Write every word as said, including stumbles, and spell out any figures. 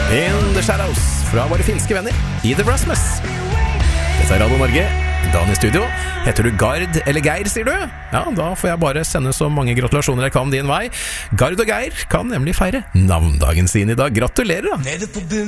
In the Shadows fra våre finske venner i The Rasmus. Dette er Radio Norge. Dan i studio. Heter du Gard eller Geir, sier du? Ja, da får jeg bare sende så mange gratulasjoner jeg kan din vei. Gard og Geir kan nemlig feire navndagen sin i dag. Gratulerer da! Nede på bunn